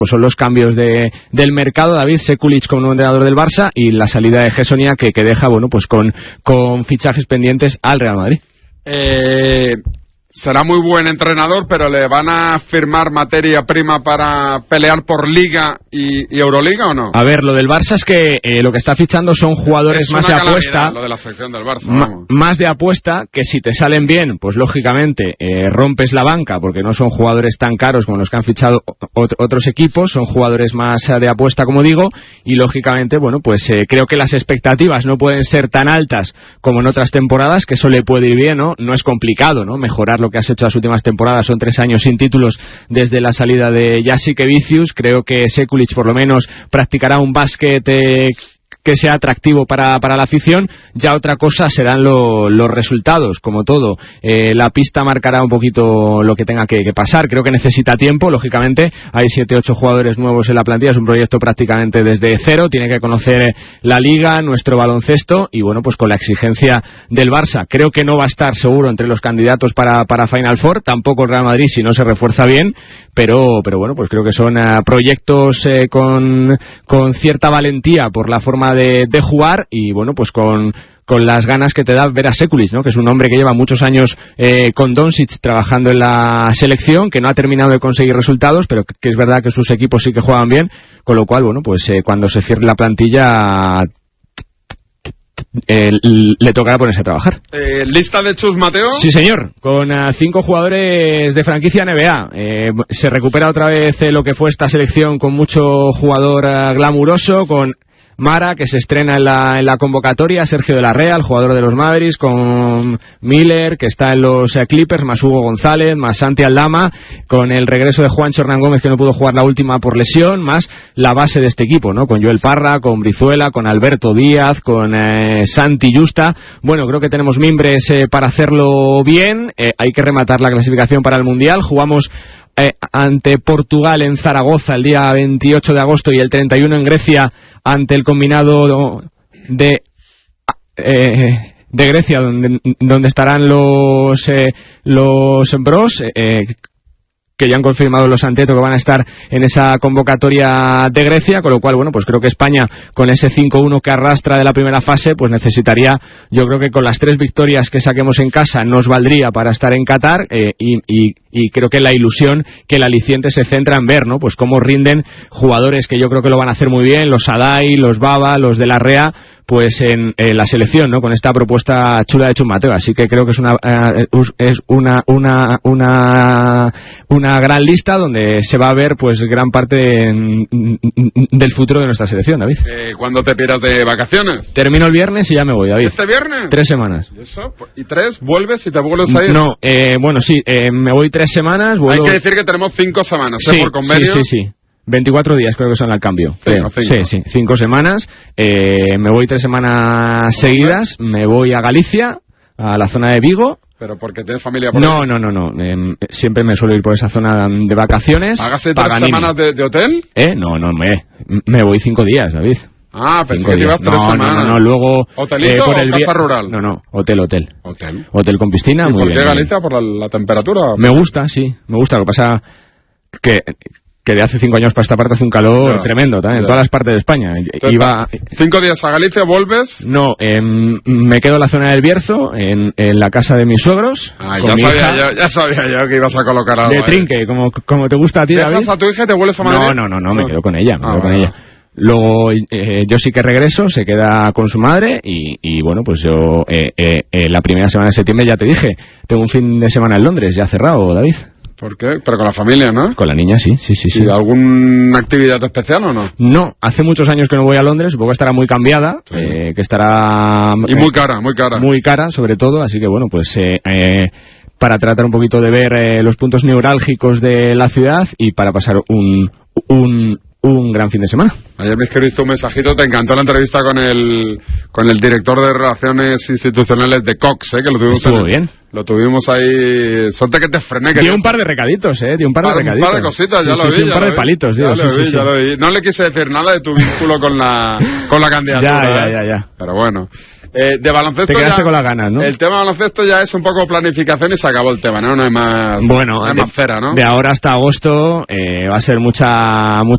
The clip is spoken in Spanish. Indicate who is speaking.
Speaker 1: pues son los cambios del mercado. David, Sekulic como nuevo entrenador del Barça y la salida de Gessonia que deja, bueno, pues con fichajes pendientes al Real Madrid.
Speaker 2: Será muy buen entrenador, pero ¿le van a firmar materia prima para pelear por Liga y Euroliga o no?
Speaker 1: A ver, lo del Barça es que lo que está fichando son jugadores más de apuesta.
Speaker 2: Lo de la sección del Barça.
Speaker 1: Más de apuesta, que si te salen bien, pues lógicamente rompes la banca, porque no son jugadores tan caros como los que han fichado otros equipos, son jugadores más de apuesta, como digo, y lógicamente, bueno, pues creo que las expectativas no pueden ser tan altas como en otras temporadas, que eso le puede ir bien, ¿no? No es complicado, ¿no? Mejorar lo que has hecho las últimas temporadas, son 3 años sin títulos desde la salida de Jasikevičius. Creo que Sekulic por lo menos practicará un básquet que sea atractivo para la afición. Ya otra cosa serán los resultados, como todo. La pista marcará un poquito lo que tenga que pasar. Creo que necesita tiempo, lógicamente. Hay 7-8 jugadores nuevos en la plantilla, es un proyecto prácticamente desde cero. Tiene que conocer la liga, nuestro baloncesto y, bueno, pues con la exigencia del Barça. Creo que no va a estar seguro entre los candidatos para Final Four, tampoco el Real Madrid si no se refuerza bien, pero bueno, pues creo que son proyectos con cierta valentía por la forma de jugar y, bueno, pues con las ganas que te da ver a Sekulic, ¿no? Que es un hombre que lleva muchos años con Doncic trabajando en la selección, que no ha terminado de conseguir resultados, pero que es verdad que sus equipos sí que juegan bien, con lo cual, bueno, pues cuando se cierre la plantilla le tocará ponerse a trabajar.
Speaker 2: ¿Lista de Chus Mateo?
Speaker 1: Sí, señor, con 5 jugadores de franquicia NBA. Se recupera otra vez lo que fue esta selección con mucho jugador glamuroso, con Mara, que se estrena en la convocatoria, Sergio de la Rea, el jugador de los Mavericks, con Miller, que está en los Clippers, más Hugo González, más Santi Aldama, con el regreso de Juancho Hernán Gómez, que no pudo jugar la última por lesión, más la base de este equipo, ¿no? Con Joel Parra, con Brizuela, con Alberto Díaz, con Santi Justa. Bueno, creo que tenemos mimbres para hacerlo bien. Hay que rematar la clasificación para el Mundial. Jugamos ante Portugal en Zaragoza el día 28 de agosto y el 31 en Grecia ante el combinado de Grecia, donde estarán los Bros, que ya han confirmado los Anteto que van a estar en esa convocatoria de Grecia, con lo cual, bueno, pues creo que España, con ese 5-1 que arrastra de la primera fase, pues necesitaría, yo creo que con las 3 victorias que saquemos en casa nos valdría para estar en Qatar, y creo que la ilusión, que el aliciente se centra en ver, ¿no? Pues cómo rinden jugadores que yo creo que lo van a hacer muy bien, los Adai, los Baba, los de la Rea, pues en la selección, ¿no? Con esta propuesta chula de Chus Mateo. Así que creo que es una gran lista donde se va a ver, pues, gran parte del futuro de nuestra selección, David.
Speaker 2: ¿Cuándo te piras de vacaciones?
Speaker 1: Termino el viernes y ya me voy, David.
Speaker 2: ¿Este viernes?
Speaker 1: 3 semanas.
Speaker 2: ¿Y eso? ¿Y 3? ¿Vuelves y te vuelves a ir?
Speaker 1: No, bueno, sí, me voy 3 semanas. Vuelvo...
Speaker 2: Hay que decir que tenemos 5 semanas,
Speaker 1: sí,
Speaker 2: por convenio.
Speaker 1: Sí. 24 días creo que son al cambio. 5 semanas. Me voy 3 semanas seguidas. Me voy a Galicia, a la zona de Vigo.
Speaker 2: ¿Pero porque tienes familia por ahí?
Speaker 1: No. Siempre me suelo ir por esa zona de vacaciones.
Speaker 2: ¿Hágase 3 semanas de hotel?
Speaker 1: No, me voy 5 días, David.
Speaker 2: Ah, pensé que te ibas 3 semanas.
Speaker 1: No, luego...
Speaker 2: ¿Hotelito o casa rural?
Speaker 1: No, hotel. Hotel con piscina,
Speaker 2: muy
Speaker 1: bien.
Speaker 2: ¿Y por qué Galicia? ¿Por la temperatura?
Speaker 1: Me gusta, sí, me gusta. Lo que pasa que de hace 5 años para esta parte hace un calor tremendo también, en todas las partes de España.
Speaker 2: Entonces, 5 días a Galicia, ¿vuelves?
Speaker 1: No, me quedo en la zona del Bierzo, en la casa de mis suegros.
Speaker 2: Ya sabía yo que ibas a colocar algo
Speaker 1: de trinque, como te gusta a ti, David.
Speaker 2: ¿Dejas a tu hija y te vuelves a Madrid?
Speaker 1: No, me quedo con ella, Luego yo sí que regreso, se queda con su madre y bueno, pues yo la primera semana de septiembre ya te dije, tengo un fin de semana en Londres, ya cerrado, David.
Speaker 2: ¿Por qué? Pero con la familia, ¿no?
Speaker 1: Con la niña, sí.
Speaker 2: ¿Y alguna actividad especial o no?
Speaker 1: No, hace muchos años que no voy a Londres, supongo que estará muy cambiada, que estará...
Speaker 2: Y muy cara.
Speaker 1: Muy cara, sobre todo, así que bueno, pues... para tratar un poquito de ver los puntos neurálgicos de la ciudad y para pasar un gran fin de semana.
Speaker 2: Ayer me escribiste un mensajito, te encantó la entrevista con el director de Relaciones Institucionales de Cox, que lo tuvimos.
Speaker 1: Estuvo bien.
Speaker 2: Lo tuvimos ahí. Suerte que te frené.
Speaker 1: Dio un par de recaditos, Un par de
Speaker 2: cositas, ya lo vi.
Speaker 1: Un par de palitos,
Speaker 2: ya lo vi. No le quise decir nada de tu vínculo con la candidata.
Speaker 1: Ya.
Speaker 2: Pero bueno. De baloncesto
Speaker 1: te quedaste
Speaker 2: ya,
Speaker 1: con las ganas, ¿no?
Speaker 2: El tema de baloncesto ya es un poco planificación y se acabó el tema, ¿no? No hay más,
Speaker 1: bueno,
Speaker 2: no hay más cera, ¿no?
Speaker 1: De ahora hasta agosto va a ser mucha